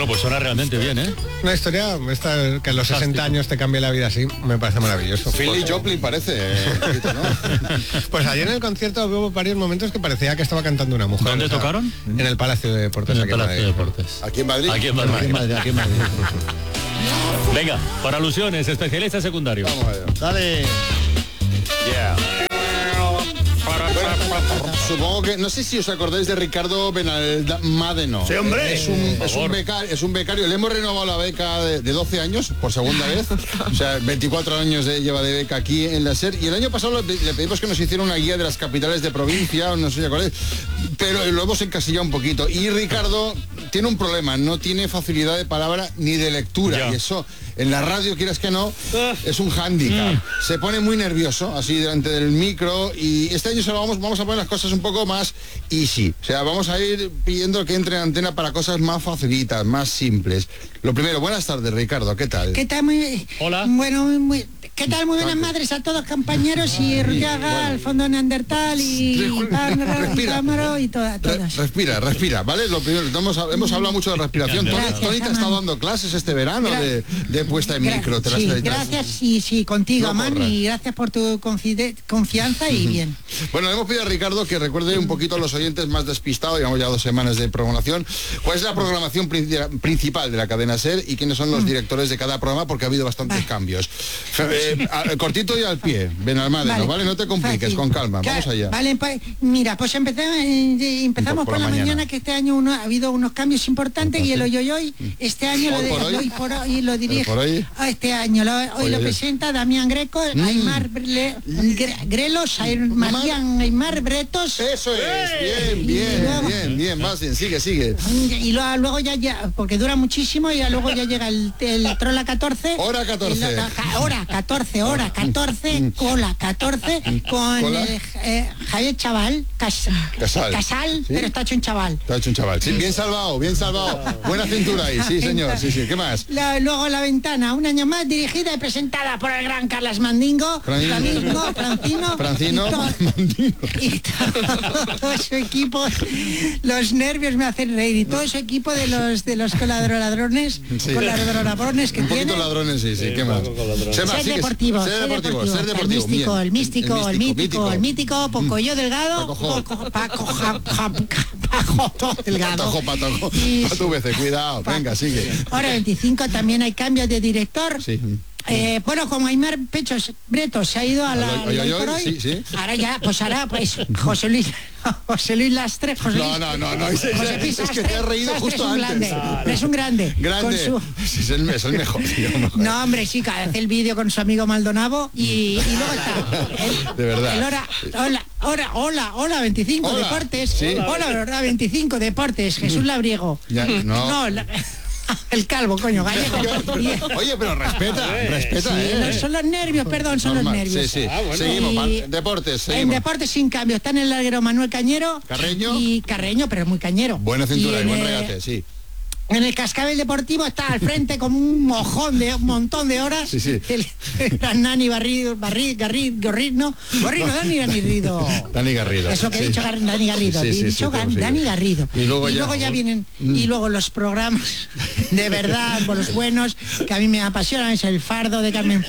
Bueno, pues suena realmente bien, ¿eh? Una historia que a los 60 años te cambie la vida así, me parece maravilloso. Philly Joplin parece, un poquito, ¿no? Pues ayer en el concierto hubo varios momentos que parecía que estaba cantando una mujer. ¿Dónde tocaron? En el Palacio de Deportes. En el Palacio de Deportes. ¿Aquí en Madrid? Aquí en Madrid. Venga, por alusiones, especialista secundario. Vamos a ver. Dale. Supongo que, no sé si os acordáis de Ricardo Benalmádeno. Sí, hombre. Es un becario. Le hemos renovado la beca de 12 años por segunda vez. O sea, 24 años lleva de beca aquí en la SER. Y el año pasado le pedimos que nos hiciera una guía de las capitales de provincia, no sé si acordáis, pero lo hemos encasillado un poquito. Y Ricardo tiene un problema, no tiene facilidad de palabra ni de lectura. Ya. Y eso, en la radio, quieras que no, es un hándicap. Se pone muy nervioso, así delante del micro, y este año vamos a poner las cosas un poco más easy. O sea, vamos a ir pidiendo que entre en antena para cosas más facilitas, más simples. Lo primero, buenas tardes, Ricardo, ¿qué tal? ¿Qué tal? Hola. Bueno, ¿qué tal? Muy buenas madres a todos, compañeros, y Rullaga, al fondo Neandertal, y Cámaro, y todas. Respira, ¿vale? Lo primero, hemos hablado mucho de respiración. Gracias, Tony te ha estado dando clases este verano de puesta en micro. Sí, gracias, sí, contigo, Amán, y gracias por tu confianza y bien. Bueno, le hemos pedido a Ricardo que recuerde un poquito a los oyentes más despistados, llevamos ya 2 semanas de programación, cuál es la programación principal de la cadena SER y quiénes son los directores de cada programa, porque ha habido bastantes cambios. Cortito y al pie, Benalmádeno, ¿vale? No te compliques, fácil. Con calma, vamos allá. Vale, mira, pues empezamos por la mañana, que este año ha habido unos cambios importantes. Y el hoy, este año hoy por hoy lo dirige, este año hoy lo presenta Damián Greco, Aymar Grelos, Aymar Bretos. Eso es, bien, más bien, sigue. Y luego ya, porque dura muchísimo, y luego ya llega el Trola 14. Hora 14. Hora 14, cola 14, con Javier Casal, ¿sí? Pero está hecho un chaval. Sí, bien salvado. Buena cintura ahí, sí, señor. Sí. ¿Qué más? Luego La Ventana, un año más, dirigida y presentada por el gran Carlas Mandingo. Francino. Y todo su equipo. Los nervios me hacen reír. Y todo su equipo de los coladroladrones, sí. Coladroladrones que un poquito tiene. ladrones, sí. ¿Qué más? Ser deportivo. El mítico, Pocoyo Delgado, Paco Delgado. Patojo, a tu vez, cuidado, venga, sigue. Ahora 25 también hay cambios de director. Sí. Bueno, como Aymar Bretos se ha ido a la hoy, sí. Ahora José Luis Lastre. No, es que te has reído justo antes. Es un grande. Es el mejor, tío. No, hombre, sí, que hace el vídeo con su amigo Maldonado y luego está de verdad. Hola 25 hola. Deportes. Sí. Hola 25 Deportes, Jesús Labriego. El calvo, coño, gallego. Oye, pero respeta, Son los nervios, son los nervios. Sí. Seguimos, Deportes. En Deportes sin cambio, está en el larguero Manuel Cañero. Carreño, pero muy cañero. Buena cintura y buen regate, sí. En el Cascabel Deportivo está al frente como un mojón de un montón de horas. Sí. El Nani Garrido. Dani Garrido. Eso que he dicho, Dani Garrido. Dani Garrido. Y luego ya vienen, y luego los programas de verdad, por los buenos, que a mí me apasionan, es El Fardo de Carmen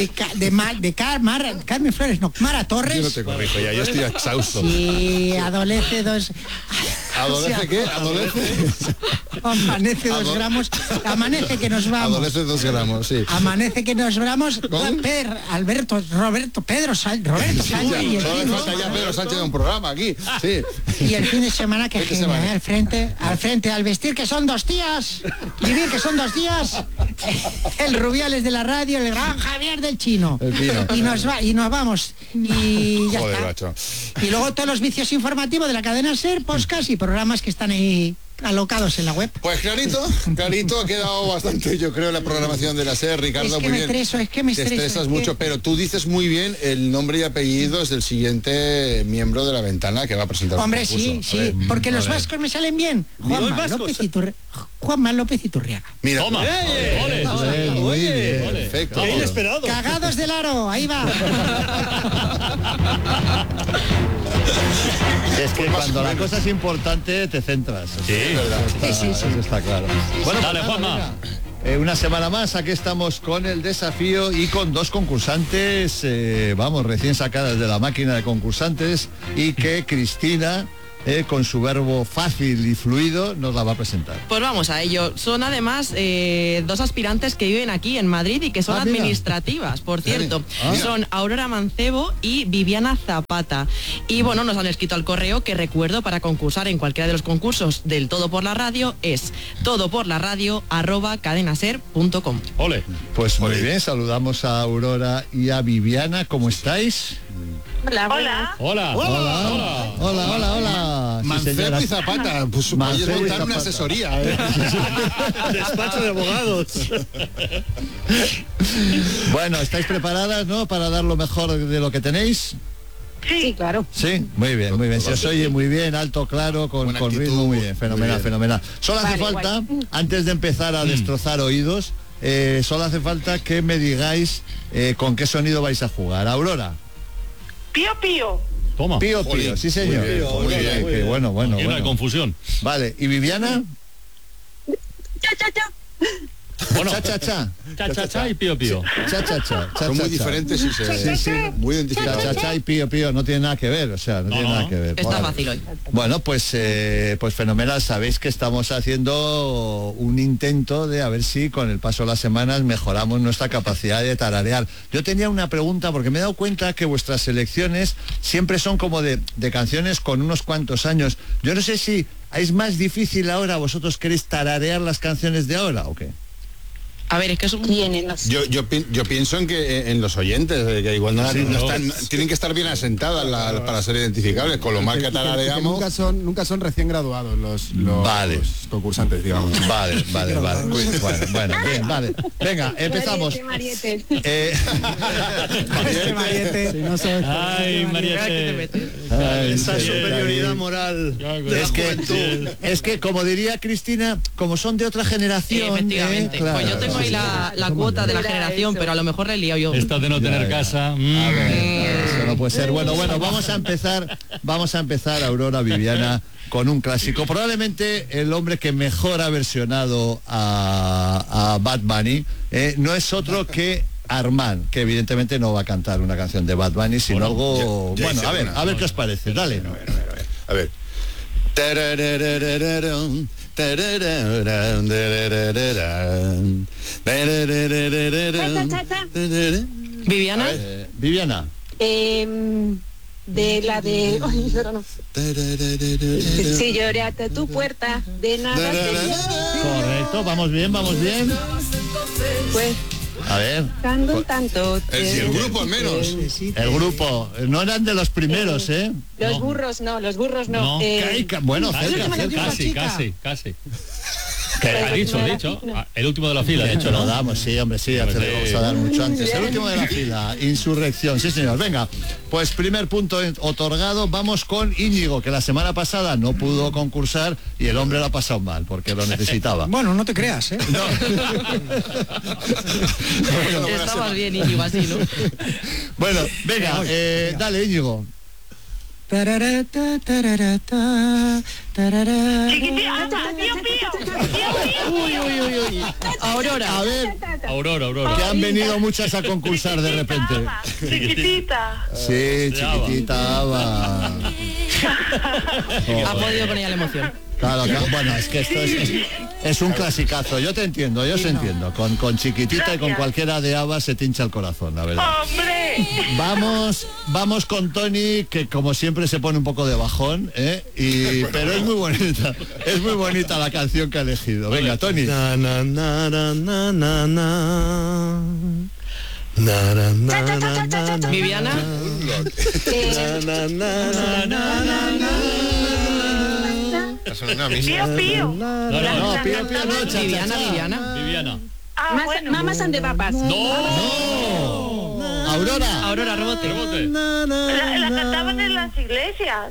Flores, Mara Torres. Yo no te corrijo ya, yo estoy exhausto. Sí, adolece dos. ¿Adolece qué? Amanece 2 gramos. Amanece que nos vamos. Adolece 2 gramos, sí. Amanece que nos vamos. Pedro Sánchez. Solo falta ya Pedro Sánchez de un programa aquí. Sí. Y el fin de semana que genial, al frente, al vestir que son 2 días. Vivir que son 2 días. El Rubiales de la radio, el gran Javier del Chino. Y nos vamos. Y ya está. Macho. Y luego todos los vicios informativos de la cadena SER, podcast y programas que están ahí alocados en la web. Pues clarito, ha quedado bastante, yo creo, la programación de la SER, Ricardo, muy bien. Es que me estreso. Te estresas mucho, pero tú dices muy bien el nombre y apellidos del siguiente miembro de La Ventana que va a presentar. Hombre, sí, porque los vascos me salen bien. Juanma López Iturriaga. Mira, toma. Muy bien, perfecto. Qué inesperado. Cagados del aro, ahí va. Es que cuando la cosa es importante te centras. Sí, es verdad. Eso está claro. Bueno, dale, Juanma. Una semana más, aquí estamos con el desafío y con dos concursantes, recién sacadas de la máquina de concursantes, y que Cristina, con su verbo fácil y fluido, nos la va a presentar. Pues vamos a ello. Son además dos aspirantes que viven aquí en Madrid y que son administrativas, por cierto. Son Aurora Mancebo y Viviana Zapata. Y bueno, nos han escrito al correo que, recuerdo, para concursar en cualquiera de los concursos del Todo por la Radio es todoporlaradio@cadenaser.com. Ole. Pues muy bien, saludamos a Aurora y a Viviana. ¿Cómo estáis? Hola. Hola. Hola. Hola. Mancebo y Zapata, pues podéis montar una asesoría. Despacho de abogados. Bueno, ¿estáis preparadas, no, para dar lo mejor de lo que tenéis? Sí, claro. Sí, muy bien. Se os oye muy bien, alto, claro, con ritmo, muy bien, fenomenal. Solo hace falta, antes de empezar a destrozar oídos, solo hace falta que me digáis con qué sonido vais a jugar. Aurora. Pío, pío. Toma. Pío, sí señor. Muy bien. Qué bueno. Hay una confusión. Vale, ¿y Viviana? Cha. Bueno, cha cha y pío. Cha. Son muy diferentes y Sí. muy identificados. Cha y pío, no tiene nada que ver, no tiene nada que ver. Está fácil hoy. Bueno, pues fenomenal. Sabéis que estamos haciendo un intento de a ver si con el paso de las semanas mejoramos nuestra capacidad de tararear. Yo tenía una pregunta porque me he dado cuenta que vuestras selecciones siempre son como de canciones con unos cuantos años. Yo no sé si es más difícil ahora, vosotros queréis tararear las canciones de ahora o qué. A ver, es que es un... Yo pienso en que en los oyentes, que igual tienen que estar bien asentadas para ser identificables, con lo mal que tarareamos. Nunca son recién graduados los concursantes, digamos. Vale. Bueno, bien, vale. Venga, empezamos. Mariette. Ay, Mariette. Esa superioridad moral. Es que, como diría Cristina, como son de otra generación. Efectivamente. Claro. Pues yo tengo ahí la cuota de la generación, pero a lo mejor le he liado yo. Esta de no tener casa. A ver, eso no puede ser. Bueno, vamos a empezar, Aurora, Viviana, con un clásico. Probablemente el hombre que mejor ha versionado a Bad Bunny no es otro que Armand, que evidentemente no va a cantar una canción de Bad Bunny, sino algo... a ver qué os parece. Dale. A ver. Viviana. Viviana. De la de... Ay, pero no. Si lloré hasta tu puerta, de nada sería. Correcto, vamos bien. Pues... A ver. Tanto. El grupo al menos. El grupo. No eran de los primeros, ¿eh? Los burros no. Bueno, Casi. Ha dicho. El último de la fila, de hecho, lo ¿no? damos, sí, hombre, sí, le vamos a dar mucho antes. El último de la fila, Insurrección, sí señor. Venga, pues primer punto otorgado. Vamos con Íñigo, que la semana pasada no pudo concursar y el hombre lo ha pasado mal, porque lo necesitaba. Bueno, no te creas, ¿eh? Estabas bien, Íñigo, así, ¿no? Bueno, venga, dale, Íñigo. Uy. Aurora. A ver, Aurora. que han venido muchas a concursar de repente. Chiquitita. Sí, chiquitita Ava. Ha podido con ella la emoción. Claro, bueno, es que esto es un clasicazo. Yo os entiendo. Con chiquitita y con cualquiera de Ava se te hincha el corazón, la verdad. ¡Hombre! Vamos con Tony, que como siempre se pone un poco de bajón, pero es muy bonita la canción que ha elegido. Venga, Tony. Viviana. Pío. No, Pío no, Viviana. Bueno. Mamas and the Papas. No. Aurora, rebote. La cantaban en las iglesias.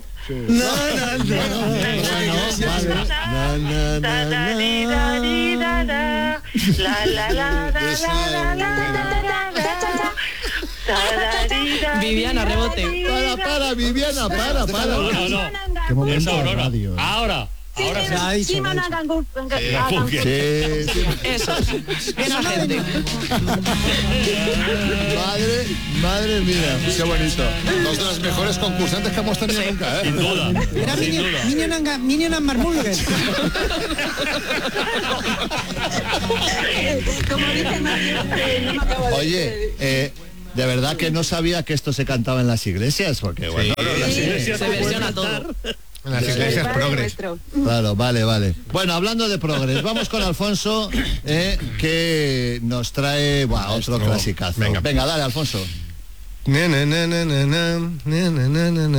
Viviana, rebote. Para, Viviana, para. No. Qué momento Es de Aurora. radio. Ahora se ha dicho. Eso. Esa gente. Madre mía, qué bonito. Dos de las mejores concursantes que hemos tenido nunca, sin duda. Era Sin duda. Minion and Marmulger. Como dice Mario, no me acabo de Oye, de verdad que no sabía que esto se cantaba en las iglesias, porque bueno, las iglesias Se versiona todo. En las iglesias progres. Claro, vale. Bueno, hablando de progres, vamos con Alfonso, que nos trae otro clasicazo. Venga. Venga, dale, Alfonso.